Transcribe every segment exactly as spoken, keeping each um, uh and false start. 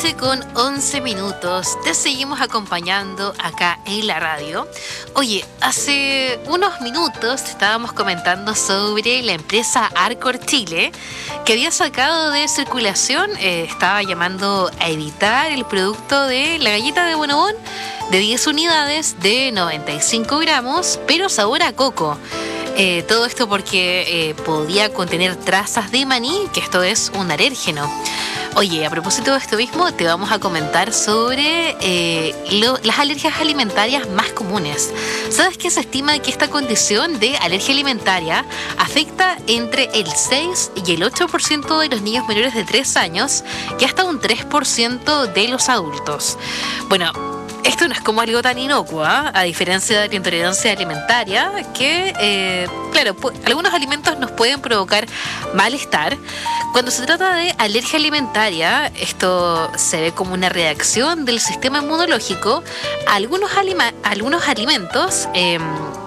noche con once minutos. Te seguimos acompañando acá en la radio. Oye, hace unos minutos te estábamos comentando sobre la empresa Arcor Chile, que había sacado de circulación, eh, estaba llamando a evitar el producto de la galleta de Bonobón de diez unidades de noventa y cinco gramos, pero sabor a coco. Eh, todo esto porque eh, podía contener trazas de maní, que esto es un alérgeno. Oye, a propósito de esto mismo, te vamos a comentar sobre eh, lo, las alergias alimentarias más comunes. ¿Sabes que se estima que esta condición de alergia alimentaria afecta entre el seis y el ocho por ciento de los niños menores de tres años y hasta un tres por ciento de los adultos? Bueno, esto no es como algo tan inocuo, ¿eh? A diferencia de la intolerancia alimentaria, que, eh, claro, pu- algunos alimentos nos pueden provocar malestar. Cuando se trata de alergia alimentaria, esto se ve como una reacción del sistema inmunológico a algunos, alima- a algunos alimentos, eh,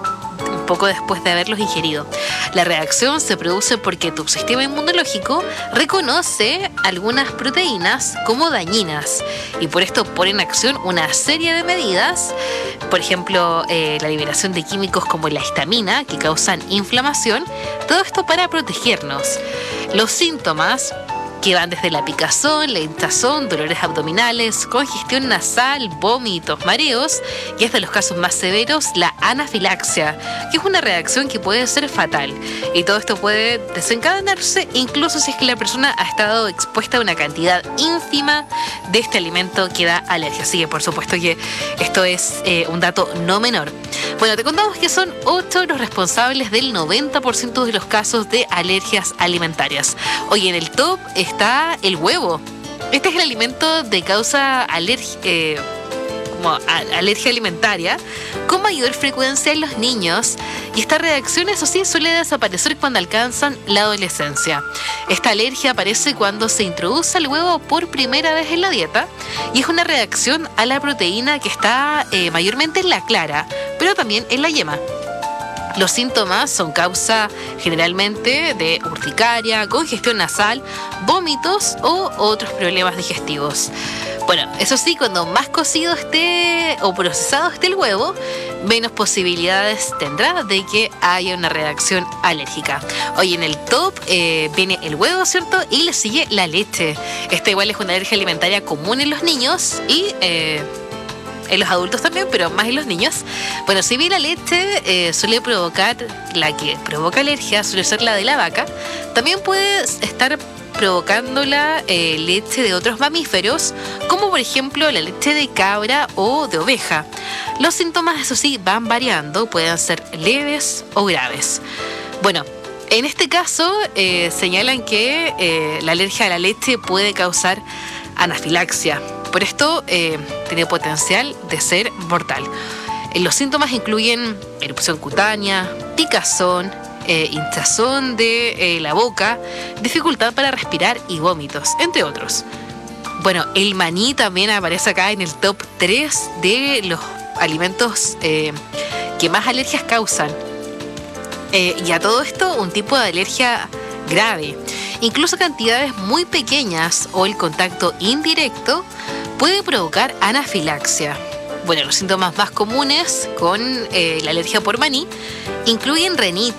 un poco después de haberlos ingerido. La reacción se produce porque tu sistema inmunológico reconoce algunas proteínas como dañinas y por esto pone en acción una serie de medidas, por ejemplo, eh, la liberación de químicos como la histamina que causan inflamación, todo esto para protegernos. Los síntomas que van desde la picazón, la hinchazón, dolores abdominales, congestión nasal, vómitos, mareos y hasta los casos más severos, la anafilaxia, que es una reacción que puede ser fatal. Y todo esto puede desencadenarse incluso si es que la persona ha estado expuesta a una cantidad ínfima de este alimento que da alergia. Así que por supuesto que esto es eh, un dato no menor. Bueno, te contamos que son ocho los responsables del noventa por ciento de los casos de alergias alimentarias. Hoy en el top está el huevo. Este es el alimento de causa alergia, eh, como a- alergia alimentaria con mayor frecuencia en los niños, y esta reacción, eso sí, suele desaparecer cuando alcanzan la adolescencia. Esta alergia aparece cuando se introduce el huevo por primera vez en la dieta y es una reacción a la proteína que está eh, mayormente en la clara, pero también en la yema. Los síntomas son causa generalmente de urticaria, congestión nasal, vómitos o otros problemas digestivos. Bueno, eso sí, cuando más cocido esté o procesado esté el huevo, menos posibilidades tendrá de que haya una reacción alérgica. Hoy en el top eh, viene el huevo, ¿cierto? Y le sigue la leche. Esta igual es una alergia alimentaria común en los niños y Eh, en los adultos también, pero más en los niños. Bueno, si bien la leche eh, suele provocar, la que provoca alergia suele ser la de la vaca, también puede estar provocándola eh, leche de otros mamíferos, como por ejemplo la leche de cabra o de oveja. Los síntomas, eso sí, van variando, pueden ser leves o graves. Bueno, en este caso eh, señalan que eh, la alergia a la leche puede causar anafilaxia. Por esto eh, tiene potencial de ser mortal. Eh, los síntomas incluyen erupción cutánea, picazón, eh, hinchazón de eh, la boca, dificultad para respirar y vómitos, entre otros. Bueno, el maní también aparece acá en el top tres de los alimentos eh, que más alergias causan. Eh, y a todo esto, un tipo de alergia grave. Incluso cantidades muy pequeñas o el contacto indirecto puede provocar anafilaxia. Bueno, los síntomas más comunes con eh, la alergia por maní incluyen renitis,